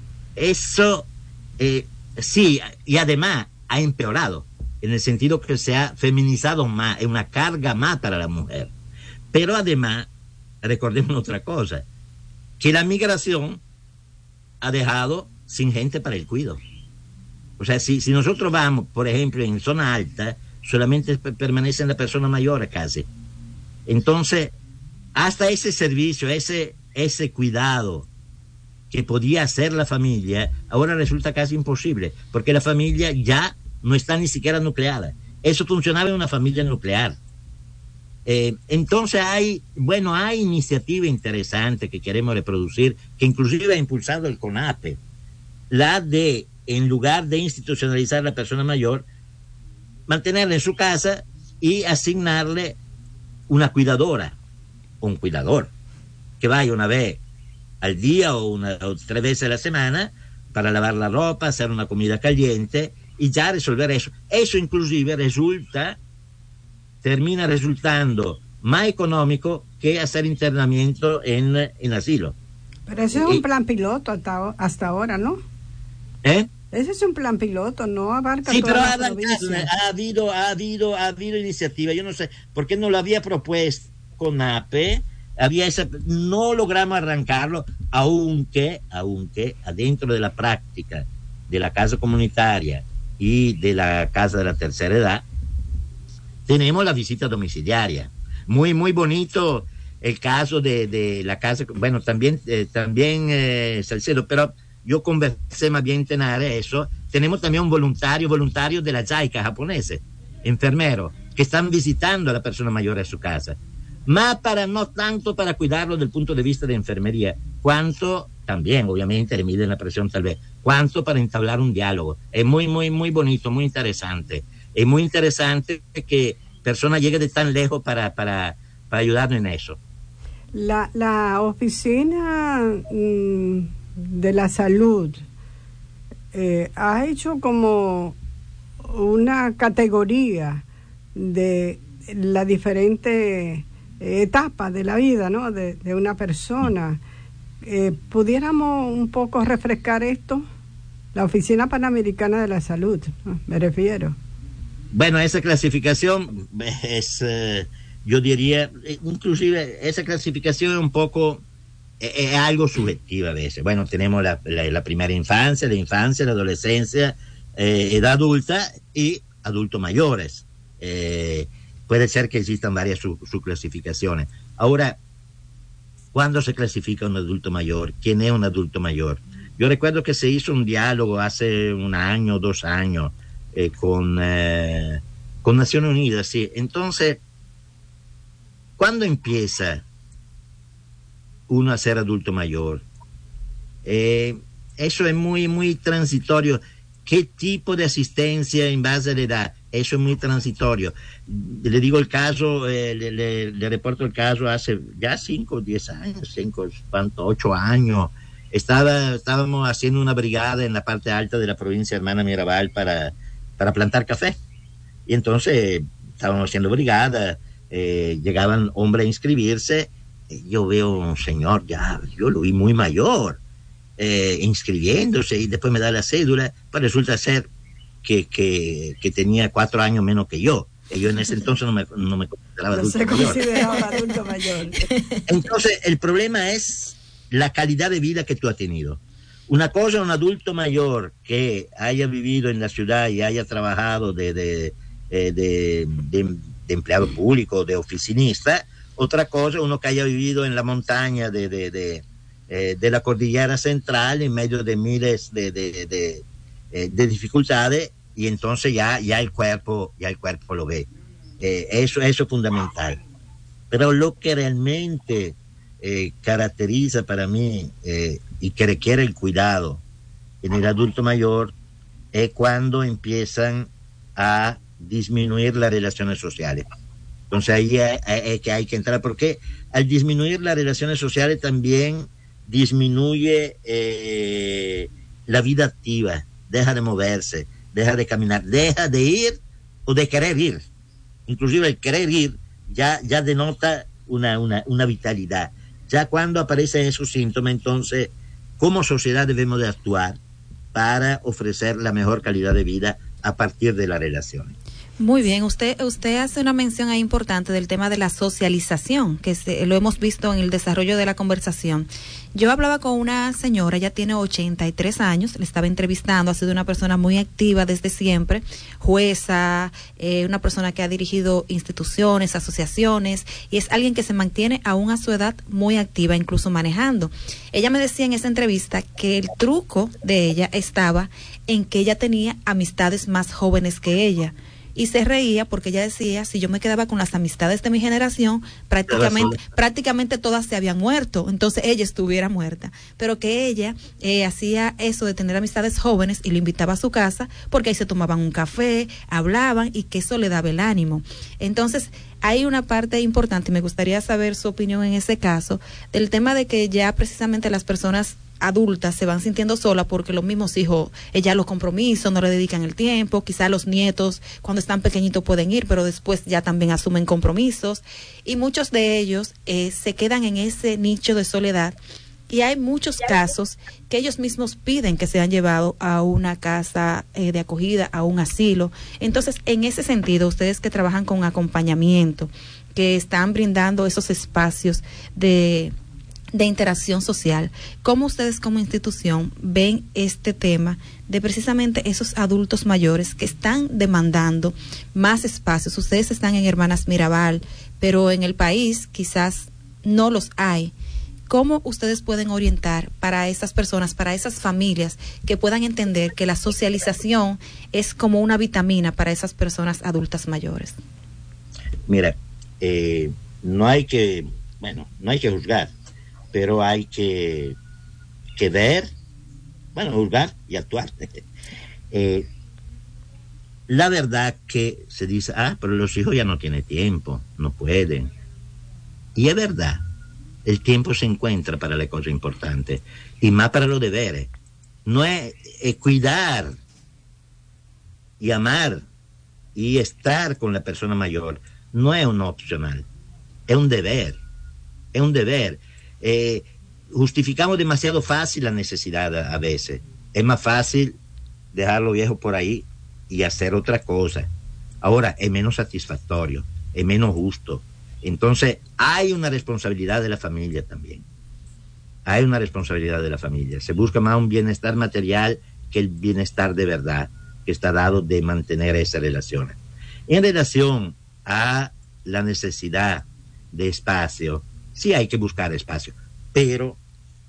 Eso eh, sí, y además ha empeorado en el sentido que se ha feminizado más, es una carga más para la mujer. Pero además, recordemos otra cosa, que la migración ha dejado sin gente para el cuidado. O sea, si, si nosotros vamos, por ejemplo, en zona alta, solamente permanecen las personas mayores casi. Entonces, hasta ese servicio, ese, ese cuidado que podía hacer la familia, ahora resulta casi imposible, porque la familia ya no está ni siquiera nucleada. Eso funcionaba en una familia nuclear. Eh, entonces hay, bueno, hay iniciativa interesante que queremos reproducir, que inclusive ha impulsado el CONAPE, la de, en lugar de institucionalizar a la persona mayor, mantenerla en su casa y asignarle una cuidadora o un cuidador que vaya una vez al día o, una, o tres veces a la semana para lavar la ropa, hacer una comida caliente y ya resolver eso. Eso inclusive resulta, termina resultando más económico que hacer internamiento en, en asilo.
Pero ese es un plan piloto hasta, hasta ahora, ¿no?
¿Eh?
Ese es un plan piloto, no abarca
sí,
toda
pero
la
ha,
provincia.
ha habido, ha habido, ha habido iniciativa. Yo no sé por qué no lo había propuesto CONAPE. Había esa, no logramos arrancarlo, aunque, aunque adentro de la práctica de la casa comunitaria y de la casa de la tercera edad tenemos la visita domiciliaria. Muy, muy bonito el caso de, de la casa, bueno, también, eh, también eh, Salcedo, pero yo conversé más bien tener eso. Tenemos también un voluntario, voluntario de la JICA japonesa, enfermero, que están visitando a la persona mayor a su casa. Más para, no tanto para cuidarlo desde el punto de vista de enfermería, cuanto, también obviamente le miden la presión tal vez, cuanto para entablar un diálogo. Es muy, muy, muy bonito, muy interesante. Es muy interesante que personas lleguen de tan lejos para, para, para ayudarnos en eso.
La, la oficina mmm, de la salud eh, ha hecho como una categoría de la diferente etapa de la vida, ¿no? de, de una persona. Eh, ¿Pudiéramos un poco refrescar esto? La Oficina Panamericana de la Salud, ¿no? Me refiero.
Bueno, esa clasificación es, eh, yo diría, inclusive esa clasificación es un poco, es, es algo subjetiva a veces. Bueno, tenemos la, la, la primera infancia, la infancia, la adolescencia, eh, edad adulta y adultos mayores. Eh, puede ser que existan varias subclasificaciones. Ahora, ¿cuándo se clasifica un adulto mayor? ¿Quién es un adulto mayor? Yo recuerdo que se hizo un diálogo hace un año, dos años, eh, con, eh, con Naciones Unidas, sí. Entonces, ¿cuándo empieza uno a ser adulto mayor? Eh, eso es muy, muy transitorio. ¿Qué tipo de asistencia en base a la edad? Eso es muy transitorio. Le digo el caso, eh, le, le, le reporto el caso hace ya cinco, diez años, cinco, ¿cuánto? Ocho años. Estaba, estábamos haciendo una brigada en la parte alta de la provincia de Hermana Mirabal para, para plantar café. Y entonces estábamos haciendo brigada, eh, llegaban hombres a inscribirse. Yo veo un señor ya, yo lo vi muy mayor, eh, inscribiéndose, y después me da la cédula, pues resulta ser que, que, que tenía cuatro años menos que yo. Y yo en ese entonces no me, no me consideraba
no
adulto
se
mayor.
consideraba adulto mayor.
Entonces, el problema es la calidad de vida que tú has tenido. Una cosa, un adulto mayor que haya vivido en la ciudad y haya trabajado de, de, de, de, de, de empleado público, de oficinista. Otra cosa, uno que haya vivido en la montaña de, de, de, eh, de la cordillera central en medio de miles de, de, de, de, eh, de dificultades, y entonces ya, ya el cuerpo, ya el cuerpo lo ve. Eh, eso, eso es fundamental. Pero lo que realmente eh, caracteriza para mí eh, y que requiere el cuidado en el adulto mayor es cuando empiezan a disminuir las relaciones sociales. Entonces ahí es que hay que entrar, porque al disminuir las relaciones sociales también disminuye eh, la vida activa, deja de moverse, deja de caminar, deja de ir o de querer ir. Inclusive el querer ir ya, ya denota una, una, una vitalidad. Ya cuando aparecen esos síntomas, entonces, como sociedad debemos de actuar para ofrecer la mejor calidad de vida a partir de las relaciones.
Muy bien, usted usted hace una mención ahí importante del tema de la socialización, que se, lo hemos visto en el desarrollo de la conversación. Yo hablaba con una señora, ella tiene ochenta y tres años, le estaba entrevistando, ha sido una persona muy activa desde siempre, jueza, eh, una persona que ha dirigido instituciones, asociaciones, y es alguien que se mantiene aún a su edad muy activa, incluso manejando. Ella me decía en esa entrevista que el truco de ella estaba en que ella tenía amistades más jóvenes que ella. Y se reía porque ella decía, si yo me quedaba con las amistades de mi generación, prácticamente prácticamente todas se habían muerto, entonces ella estuviera muerta. Pero que ella eh, hacía eso de tener amistades jóvenes y lo invitaba a su casa porque ahí se tomaban un café, hablaban y que eso le daba el ánimo. Entonces, hay una parte importante y me gustaría saber su opinión en ese caso, del tema de que ya precisamente las personas adultas se van sintiendo solas porque los mismos hijos, ella los compromisos, no le dedican el tiempo, quizá los nietos cuando están pequeñitos pueden ir, pero después ya también asumen compromisos y muchos de ellos eh, se quedan en ese nicho de soledad y hay muchos casos que ellos mismos piden que sean llevados a una casa eh, de acogida, a un asilo. Entonces, en ese sentido, ustedes que trabajan con acompañamiento, que están brindando esos espacios de de interacción social, ¿cómo ustedes como institución ven este tema de precisamente esos adultos mayores que están demandando más espacios? Ustedes están en Hermanas Mirabal, pero en el país quizás no los hay. ¿Cómo ustedes pueden orientar para esas personas, para esas familias que puedan entender que la socialización es como una vitamina para esas personas adultas mayores?
Mira, eh, no hay que, bueno, no hay que juzgar, pero hay que, que ver, bueno, juzgar y actuar. Eh, la verdad que se dice, ah, pero los hijos ya no tienen tiempo, no pueden. Y es verdad, el tiempo se encuentra para las cosas importantes, y más para los deberes. No es, es cuidar y amar y estar con la persona mayor, no es un opcional, es un deber, es un deber. Eh, justificamos demasiado fácil la necesidad a, a veces. Es más fácil dejarlo viejo por ahí y hacer otra cosa. Ahora es menos satisfactorio, es menos justo. Entonces hay una responsabilidad de la familia también. Hay una responsabilidad de la familia. Se busca más un bienestar material que el bienestar de verdad que está dado de mantener esas relaciones. En relación a la necesidad de espacio, sí hay que buscar espacio, pero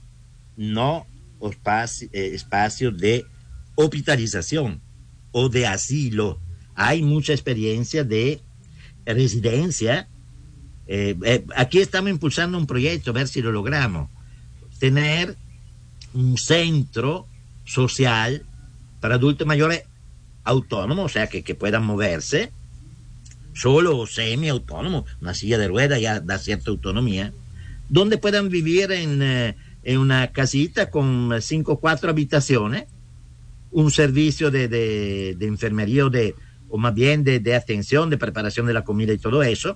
no espacio, eh, espacio de hospitalización o de asilo. Hay mucha experiencia de residencia. Eh, eh, aquí estamos impulsando un proyecto, a ver si lo logramos. Tener un centro social para adultos mayores autónomos, o sea, que, que puedan moverse, solo o semi-autónomo, una silla de ruedas ya da cierta autonomía, donde puedan vivir en, eh, en una casita con cinco o cuatro habitaciones, un servicio de, de, de enfermería o, de, o más bien de, de atención, de preparación de la comida y todo eso.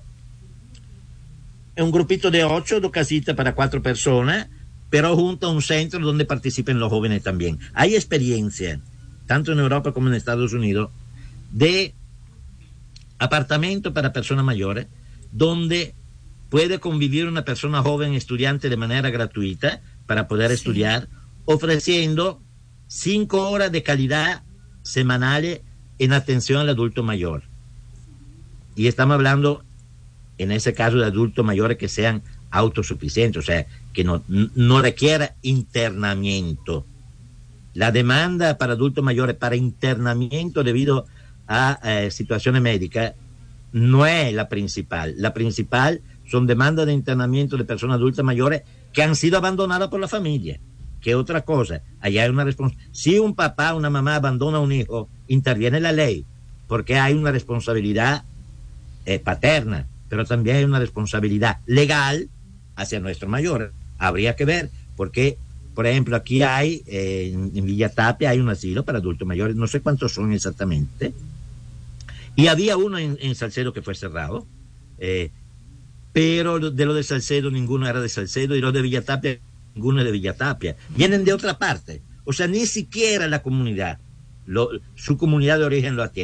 Un grupito de ocho, dos casitas para cuatro personas, pero junto a un centro donde participen los jóvenes también. Hay experiencia, tanto en Europa como en Estados Unidos, de apartamento para personas mayores, donde puede convivir una persona joven estudiante de manera gratuita para poder sí. estudiar, ofreciendo cinco horas de calidad semanales en atención al adulto mayor. Y estamos hablando, en ese caso, de adultos mayores que sean autosuficientes, o sea, que no, no requiera internamiento. La demanda para adultos mayores para internamiento debido a eh, situaciones médicas no es la principal. La principal son demandas de internamiento de personas adultas mayores que han sido abandonadas por la familia, que es otra cosa. Allá hay una responsabilidad. Si un papá o una mamá abandona a un hijo, interviene la ley, porque hay una responsabilidad eh, paterna, pero también hay una responsabilidad legal hacia nuestros mayores. Habría que ver, porque, por ejemplo, aquí hay, eh, en, en Villa Tapia hay un asilo para adultos mayores, no sé cuántos son exactamente, y había uno en, en Salcedo que fue cerrado, eh, pero de lo de Salcedo ninguno era de Salcedo, y lo de Villa Tapia ninguno es de Villa Tapia, vienen de otra parte, o sea, ni siquiera la comunidad, lo, su comunidad de origen lo atiende.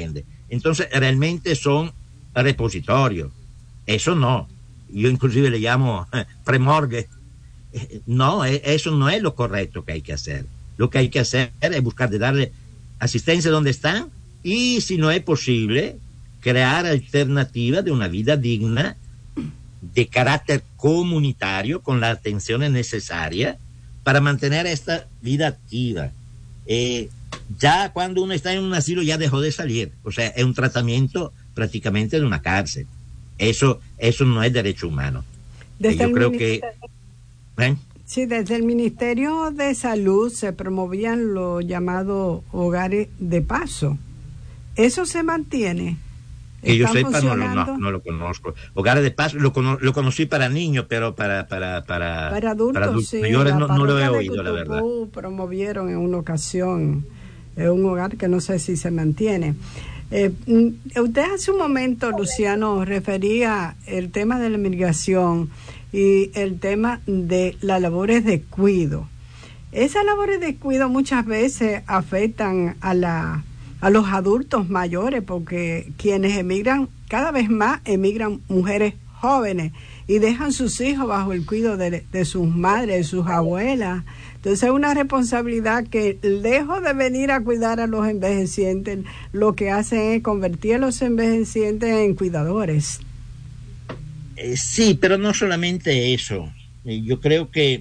entonces realmente son repositorios. Eso no, yo inclusive le llamo premorgue. No, eso no es lo correcto que hay que hacer. Lo que hay que hacer es buscar de darle asistencia donde están, y si no es posible, crear alternativas de una vida digna de carácter comunitario con las atenciones necesarias para mantener esta vida activa. Eh, ya cuando uno está en un asilo ya dejó de salir, o sea, es un tratamiento prácticamente de una cárcel. Eso, eso no es derecho humano.
Desde
eh, yo creo
ministerio,
que... ¿eh?
Sí, desde el Ministerio de Salud se promovían los llamados hogares de paso. ¿Eso se mantiene?
Que yo sepa, no, no, no lo conozco. Hogares de paso, lo, cono, lo conocí para niños, pero para para para,
para adultos,
para adultos
sí,
mayores no, no lo he oído,
Cutupú
la verdad.
Promovieron en una ocasión eh, un hogar que no sé si se mantiene. Eh, usted hace un momento, Luciano, refería el tema de la migración y el tema de las labores de cuido. Esas labores de cuido muchas veces afectan a la a los adultos mayores, porque quienes emigran, cada vez más emigran mujeres jóvenes y dejan sus hijos bajo el cuidado de, de sus madres, de sus abuelas. Entonces es una responsabilidad que, lejos de venir a cuidar a los envejecientes, lo que hacen es convertir a los envejecientes en cuidadores.
Eh, sí, pero no solamente eso. Eh, yo creo que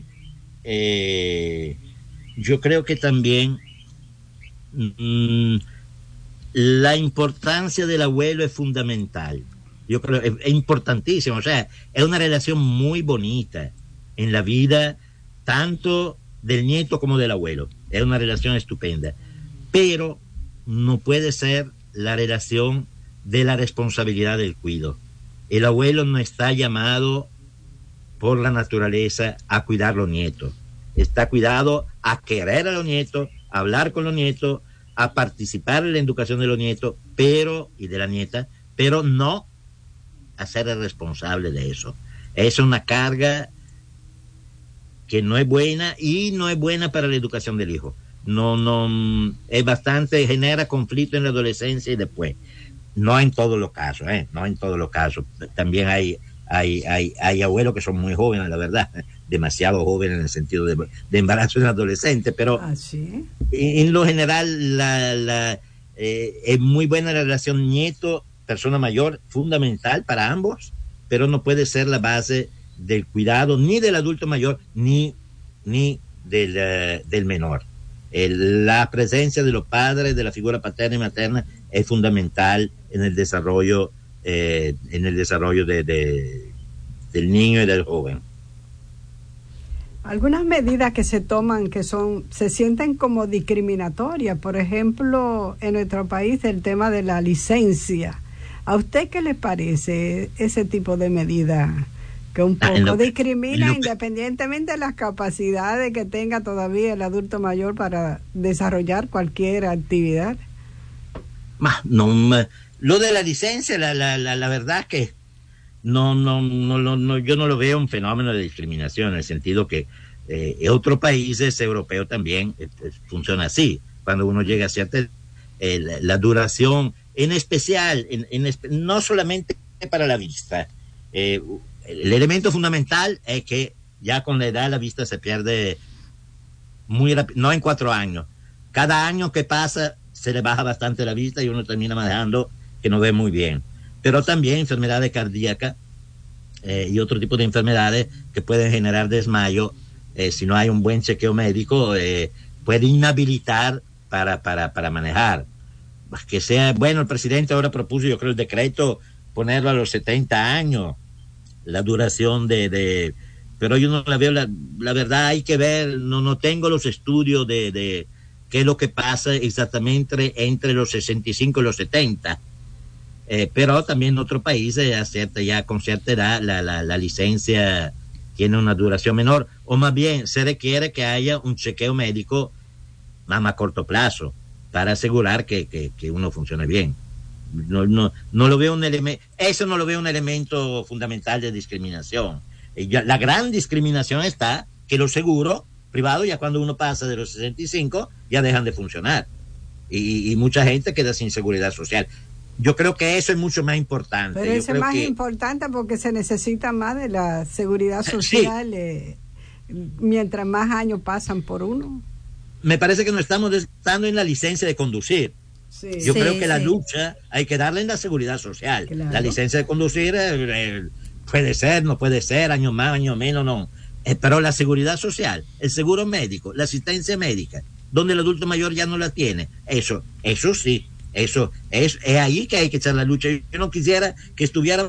eh, yo creo que también mmm, la importancia del abuelo es fundamental. Yo creo que es, es importantísimo. O sea, es una relación muy bonita en la vida, tanto del nieto como del abuelo. Es una relación estupenda. Pero no puede ser la relación de la responsabilidad del cuidado. El abuelo no está llamado por la naturaleza a cuidar a los nietos. Está cuidado a querer a los nietos, a hablar con los nietos, a participar en la educación de los nietos, pero, y de la nieta, pero no a ser el responsable de eso. Es una carga que no es buena, y no es buena para la educación del hijo. No, no, es bastante, genera conflicto en la adolescencia y después. No en todos los casos, ¿eh? No en todos los casos. También hay, hay, hay, hay abuelos que son muy jóvenes, la verdad, demasiado jóvenes en el sentido de, de embarazo en adolescente, pero
¿Ah, sí?
en, en lo general la, la, eh, es muy buena la relación nieto-persona mayor, fundamental para ambos, pero no puede ser la base del cuidado ni del adulto mayor ni, ni del, uh, del menor. El, la presencia de los padres, de la figura paterna y materna, es fundamental en el desarrollo eh, en el desarrollo de, de, del niño y del joven.
Algunas medidas que se toman que son se sienten como discriminatorias, por ejemplo, en nuestro país el tema de la licencia. ¿A usted qué le parece ese tipo de medida que un poco lo, discrimina lo, independientemente de las capacidades que tenga todavía el adulto mayor para desarrollar cualquier actividad?
No, lo de la licencia, la, la, la, la verdad que no, no, no, no, no, yo no lo veo un fenómeno de discriminación, en el sentido que eh, en otros países europeos también eh, funciona así. Cuando uno llega a cierta eh, la, la duración, en especial, en, en, no solamente para la vista, eh, el elemento fundamental es que ya con la edad la vista se pierde muy rápido, no en cuatro años. Cada año que pasa se le baja bastante la vista y uno termina manejando que no ve muy bien. Pero también enfermedades cardíacas eh, y otro tipo de enfermedades que pueden generar desmayo, eh, si no hay un buen chequeo médico, eh, puede inhabilitar para, para, para manejar. Que sea, bueno, el presidente ahora propuso, yo creo, el decreto, ponerlo a los setenta años, la duración de, de pero yo no la veo, la, la verdad hay que ver, no, no tengo los estudios de, de qué es lo que pasa exactamente entre los sesenta y cinco y los setenta, eh, pero también en otros países a cierta, ya con cierta edad la, la, la licencia tiene una duración menor, o más bien se requiere que haya un chequeo médico más a corto plazo para asegurar que, que, que uno funcione bien. No, no, no lo veo un elemento, eso no lo veo un elemento fundamental de discriminación. La gran discriminación está que los seguros privados, ya cuando uno pasa de los sesenta y cinco, ya dejan de funcionar. Y, y mucha gente queda sin seguridad social. Yo creo que eso es mucho más importante.
Pero
Yo
eso es
creo
más
que,
importante porque se necesita más de la seguridad social, sí. eh, mientras más años pasan por uno.
Me parece que nos estamos dando en la licencia de conducir.
Sí.
Yo
Sí,
creo que la
sí.
lucha hay que darle en la seguridad social.
Claro.
La licencia de conducir eh, eh, puede ser, no puede ser, año más, año menos, no. Eh, pero la seguridad social, el seguro médico, la asistencia médica, donde el adulto mayor ya no la tiene, eso, eso sí, eso es, es ahí que hay que echar la lucha. Yo no quisiera que estuviera